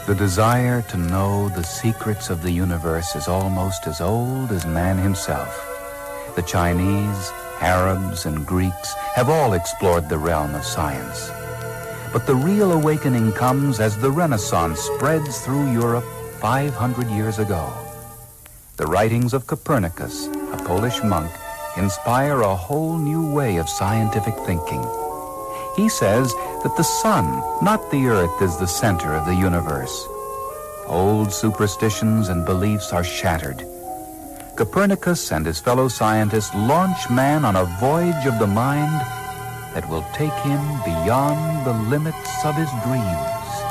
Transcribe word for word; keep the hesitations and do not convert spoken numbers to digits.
The desire to know the secrets of the universe is almost as old as man himself. The Chinese, Arabs, and Greeks have all explored the realm of science. But the real awakening comes as the Renaissance spreads through Europe five hundred years ago. The writings of Copernicus, a Polish monk, inspire a whole new way of scientific thinking. He says that the sun, not the earth, is the center of the universe. Old superstitions and beliefs are shattered. Copernicus and his fellow scientists launch man on a voyage of the mind that will take him beyond the limits of his dreams.